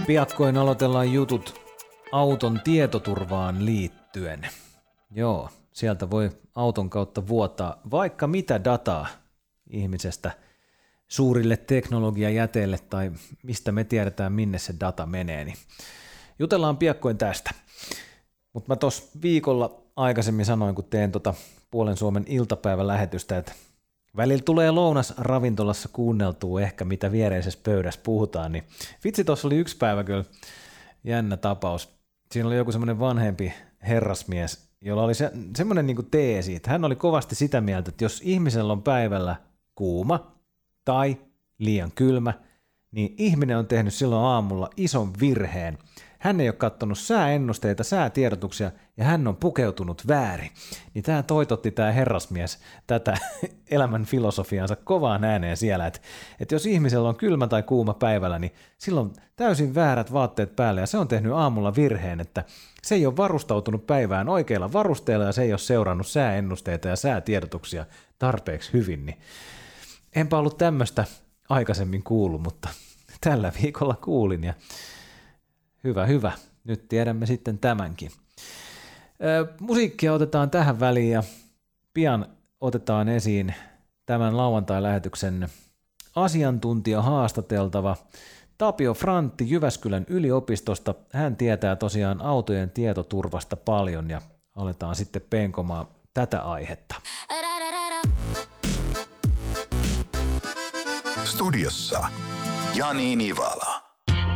Piakkoin aloitellaan jutut auton tietoturvaan liittyen. Joo, sieltä voi auton kautta vuotaa vaikka mitä dataa ihmisestä suurille teknologiajäteille tai mistä me tiedetään minne se data menee. Niin jutellaan piakkoin tästä. Mutta mä tuossa viikolla aikaisemmin sanoin, kun teen Puolen Suomen iltapäivälähetystä, että välillä tulee lounas ravintolassa kuunneltua ehkä mitä viereisessä pöydässä puhutaan, niin vitsi, tuossa oli yksi päivä kyllä jännä tapaus. Siinä oli joku semmoinen vanhempi herrasmies, jolla oli semmoinen niin kuin teesi, että hän oli kovasti sitä mieltä, että jos ihmisellä on päivällä kuuma tai liian kylmä, niin ihminen on tehnyt silloin aamulla ison virheen. Hän ei ole katsonut sääennusteita, säätiedotuksia ja hän on pukeutunut väärin. Niin tämä toitotti tämä herrasmies tätä elämän filosofiansa kovaan ääneen siellä, että jos ihmisellä on kylmä tai kuuma päivällä, niin silloin täysin väärät vaatteet päälle ja se on tehnyt aamulla virheen, että se ei ole varustautunut päivään oikeilla varusteilla ja se ei ole seurannut sääennusteita ja säätiedotuksia tarpeeksi hyvin. Niin enpä ollut tämmöistä aikaisemmin kuullut, mutta tällä viikolla kuulin ja hyvä. Nyt tiedämme sitten tämänkin. Musiikkia otetaan tähän väliin ja pian otetaan esiin tämän lauantai-lähetyksen asiantuntija haastateltava Tapio Frantti Jyväskylän yliopistosta. Hän tietää tosiaan autojen tietoturvasta paljon ja aletaan sitten penkomaan tätä aihetta. Studiossa Jani Nivala.